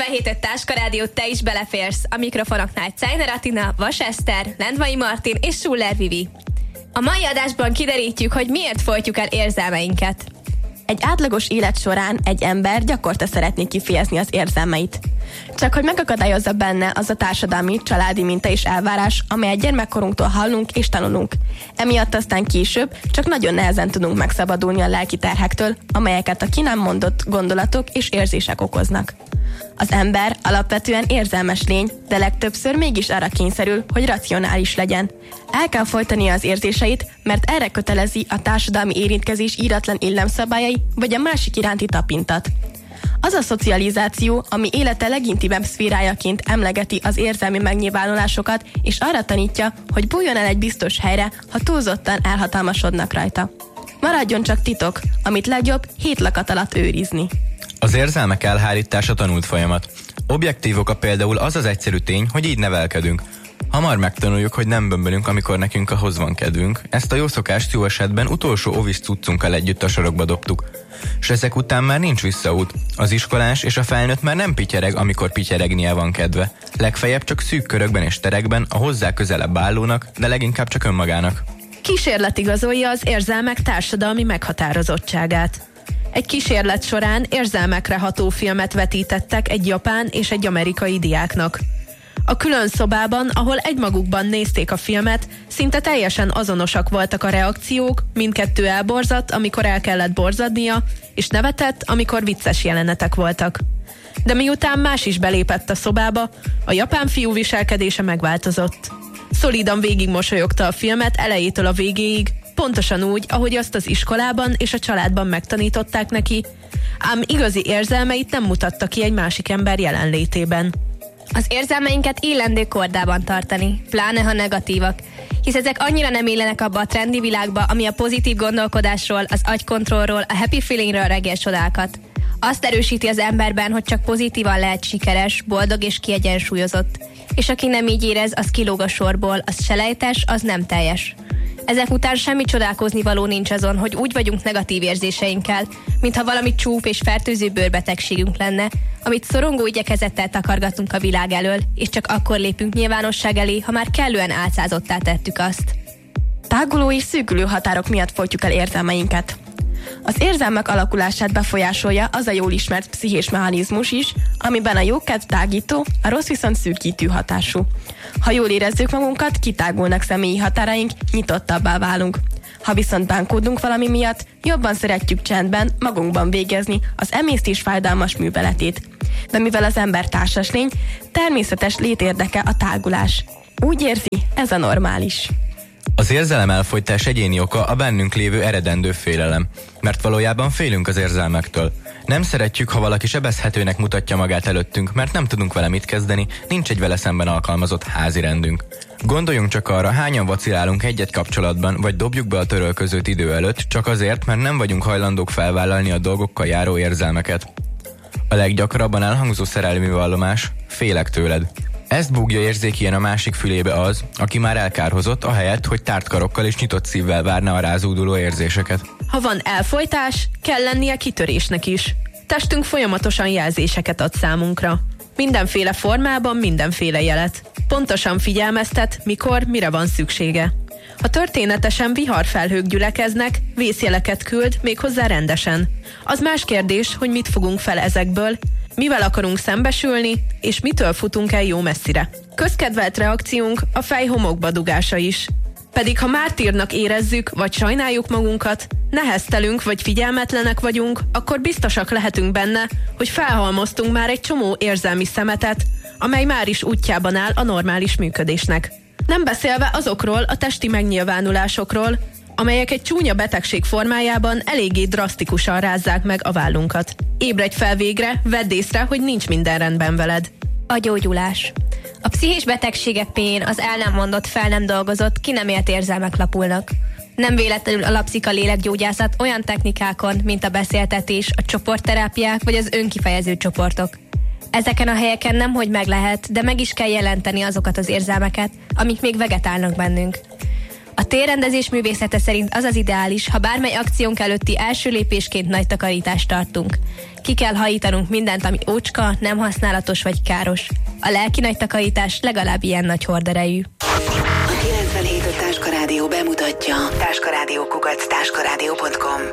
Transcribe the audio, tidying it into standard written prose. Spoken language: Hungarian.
17 Táska Rádiót, te is beleférsz. A mikrofonoknál Czajner Atina, Vas Eszter, Lendvai Martin és Schuller Vivi. A mai adásban kiderítjük, hogy miért folytjuk el érzelmeinket. Egy átlagos élet során egy ember gyakorta szeretné kifejezni az érzelmeit. Csak hogy megakadályozza benne az a társadalmi, családi minta és elvárás, amelyet gyermekkorunktól hallunk és tanulunk. Emiatt aztán később csak nagyon nehezen tudunk megszabadulni a lelki terhektől, amelyeket a ki nem mondott gondolatok és érzések okoznak. Az ember alapvetően érzelmes lény, de legtöbbször mégis arra kényszerül, hogy racionális legyen. El kell folytania az érzéseit, mert erre kötelezi a társadalmi érintkezés íratlan illemszabályai vagy a másik iránti tapintat. Az a szocializáció, ami élete legintimebb szférájaként emlegeti az érzelmi megnyilvánulásokat, és arra tanítja, hogy bújjon el egy biztos helyre, ha túlzottan elhatalmasodnak rajta. Maradjon csak titok, amit legjobb 7 lakat alatt őrizni. Az érzelmek elhárítása tanult folyamat. Objektív oka például az az egyszerű tény, hogy így nevelkedünk. Hamar megtanuljuk, hogy nem bömbölünk, amikor nekünk ahhoz van kedvünk. Ezt a jó szokást jó esetben utolsó óvis cuccunkkal együtt a sarokba dobtuk. S ezek után már nincs visszaút. Az iskolás és a felnőtt már nem pityereg, amikor pityeregnie van kedve. Legfeljebb csak szűk körökben és terekben a hozzá közelebb állónak, de leginkább csak önmagának. Kísérlet igazolja az érzelmek társadalmi meghatározottságát. Egy kísérlet során érzelmekre ható filmet vetítettek egy japán és egy amerikai diáknak. A külön szobában, ahol egymagukban nézték a filmet, szinte teljesen azonosak voltak a reakciók, mindkettő elborzadt, amikor el kellett borzadnia, és nevetett, amikor vicces jelenetek voltak. De miután más is belépett a szobába, a japán fiú viselkedése megváltozott. Szolidan végigmosolyogta a filmet elejétől a végéig, pontosan úgy, ahogy azt az iskolában és a családban megtanították neki, ám igazi érzelmeit nem mutatta ki egy másik ember jelenlétében. Az érzelmeinket illendő kordában tartani, pláne ha negatívak, hisz ezek annyira nem illenek abba a trendi világba, ami a pozitív gondolkodásról, az agykontrollról, a happy feelingről regél csodákat. Azt erősíti az emberben, hogy csak pozitívan lehet sikeres, boldog és kiegyensúlyozott. És aki nem így érez, az kilóg a sorból, az selejtes, az nem teljes. Ezek után semmi csodálkozni való nincs azon, hogy úgy vagyunk negatív érzéseinkkel, mintha valami csúf és fertőző bőrbetegségünk lenne, amit szorongó igyekezettel takargatunk a világ elől, és csak akkor lépünk nyilvánosság elé, ha már kellően álcázottá tettük azt. Táguló és szűkülő határok miatt folytjuk el érzelmeinket. Az érzelmek alakulását befolyásolja az a jól ismert pszichés mechanizmus is, amiben a jó kedv tágító, a rossz viszont szűkítő hatású. Ha jól érezzük magunkat, kitágulnak személyi határaink, nyitottabbá válunk. Ha viszont bánkódunk valami miatt, jobban szeretjük csendben, magunkban végezni az emésztés fájdalmas műveletét. De mivel az ember társas lény, természetes létérdeke a tágulás. Úgy érzi, ez a normális. Az érzelem elfolytás egyéni oka a bennünk lévő eredendő félelem, mert valójában félünk az érzelmektől. Nem szeretjük, ha valaki sebezhetőnek mutatja magát előttünk, mert nem tudunk vele mit kezdeni, nincs egy vele szemben alkalmazott házi rendünk. Gondoljunk csak arra, hányan vacilálunk egy-egy kapcsolatban, vagy dobjuk be a törölközőt idő előtt, csak azért, mert nem vagyunk hajlandók felvállalni a dolgokkal járó érzelmeket. A leggyakrabban elhangzó szerelmi vallomás: félek tőled. Ezt búgja érzékien a másik fülébe az, aki már elkárhozott, ahelyett, hogy tárt karokkal és nyitott szívvel várna a rázúduló érzéseket. Ha van elfojtás, kell lennie kitörésnek is. Testünk folyamatosan jelzéseket ad számunkra. Mindenféle formában, mindenféle jelet. Pontosan figyelmeztet, mikor, mire van szüksége. Ha történetesen viharfelhők gyülekeznek, vészjeleket küld, méghozzá rendesen. Az más kérdés, hogy mit fogunk fel ezekből, mivel akarunk szembesülni, és mitől futunk el jó messzire. Közkedvelt reakciónk a fej homokba dugása is. Pedig ha mártírnak érezzük, vagy sajnáljuk magunkat, neheztelünk, vagy figyelmetlenek vagyunk, akkor biztosak lehetünk benne, hogy felhalmoztunk már egy csomó érzelmi szemetet, amely már is útjában áll a normális működésnek. Nem beszélve azokról a testi megnyilvánulásokról, amelyek egy csúnya betegség formájában eléggé drasztikusan rázzák meg a vállunkat. Ébredj fel végre, vedd észre, hogy nincs minden rendben veled. A gyógyulás. A pszichés betegségek pénjén az el nem mondott, fel nem dolgozott, ki nem élt érzelmek lapulnak. Nem véletlenül alapszik a lélekgyógyászat olyan technikákon, mint a beszéltetés, a csoportterápiák vagy az önkifejező csoportok. Ezeken a helyeken nemhogy meg lehet, de meg is kell jelenteni azokat az érzelmeket, amik még vegetálnak bennünk. A térrendezés művészete szerint az az ideális, ha bármely akciónk előtti első lépésként nagy takarítást tartunk. Ki kell hajítanunk mindent, ami ócska, nem használatos vagy káros. A lelki nagy takarítás legalább ilyen nagy horderejű. A 97.5 Táska Rádió bemutatja táskarádió@táskarádió.com